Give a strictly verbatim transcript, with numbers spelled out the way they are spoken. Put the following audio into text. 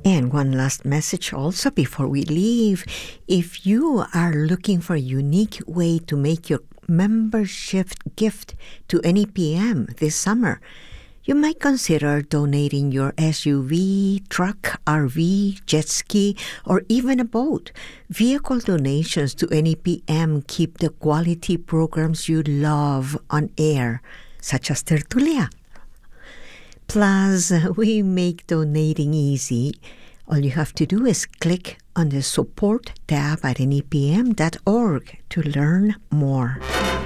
And one last message also before we leave. If you are looking for a unique way to make your membership gift to N E P M this summer, you might consider donating your S U V, truck, R V, jet ski, or even a boat. Vehicle donations to N E P M keep the quality programs you love on air, such as Tertulia. Plus, we make donating easy. All you have to do is click on the support tab at N E P M dot org to learn more.